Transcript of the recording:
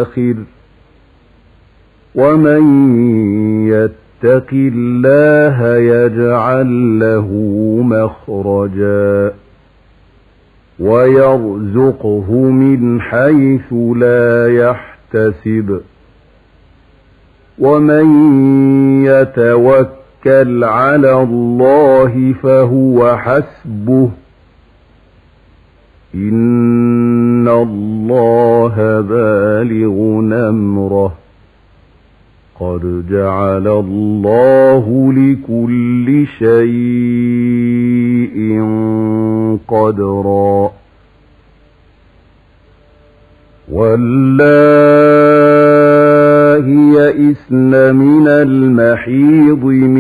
يدخر ومن يتق الله يجعل له مخرجا ويرزقه من حيث لا يحتسب ومن يتوكل على الله فهو حسبه إن الله بالغ أمره قد جعل الله لكل شيء قدرا واللائي يئسن من المحيض من